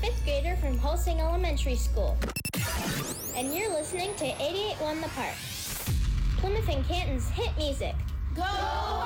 fifth grader from Holsing Elementary School. And you're listening to 88.1 The Park, Plymouth and Canton's hit music. Go!